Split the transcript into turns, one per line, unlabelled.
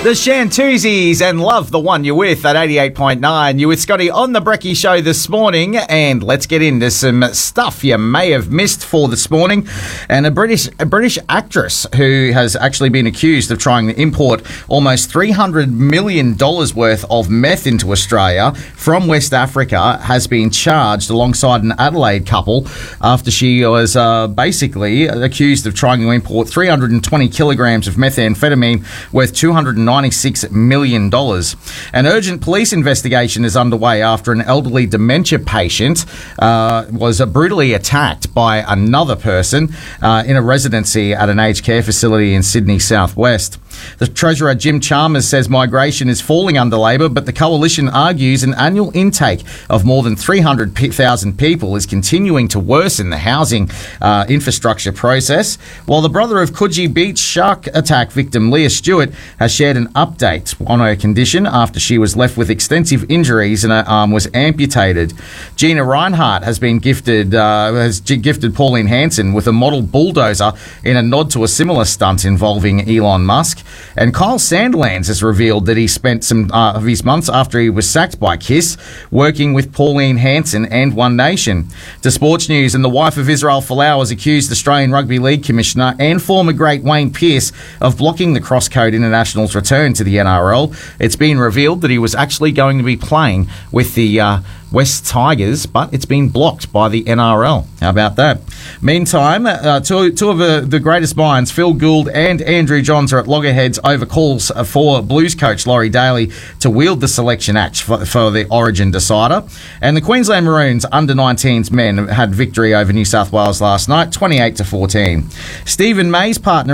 The Shantuzis and Love the One You're With at 88.9. You with Scotty on the Brekkie Show this morning, and let's get into some stuff you may have missed for this morning. And a British actress who has actually been accused of trying to import almost $300 million worth of meth into Australia from West Africa has been charged alongside an Adelaide couple after she was basically accused of trying to import 320 kilograms of methamphetamine worth $296 million. An urgent police investigation is underway after an elderly dementia patient was brutally attacked by another person in a residency at an aged care facility in Sydney southwest. The Treasurer, Jim Chalmers, says migration is falling under Labor, but the Coalition argues an annual intake of more than 300,000 people is continuing to worsen the housing infrastructure process, while the brother of Coogee Beach shark attack victim Leah Stewart has shared an update on her condition after she was left with extensive injuries and her arm was amputated. Gina Reinhart has gifted Pauline Hanson with a model bulldozer in a nod to a similar stunt involving Elon Musk. And Kyle Sandilands has revealed that he spent some of his months after he was sacked by KISS working with Pauline Hanson and One Nation. To Sports News, and the wife of Israel Folau has accused Australian Rugby League Commissioner and former great Wayne Pearce of blocking the Crosscode International's return to the NRL. It's been revealed that he was actually going to be playing with the West Tigers, but it's been blocked by the NRL. How about that? Meantime, two of the greatest minds, Phil Gould and Andrew Johns, are at loggerheads over calls for Blues coach Laurie Daly to wield the selection axe for the Origin decider. And the Queensland Maroons under-19s men had victory over New South Wales last night, 28-14. Stephen May's partner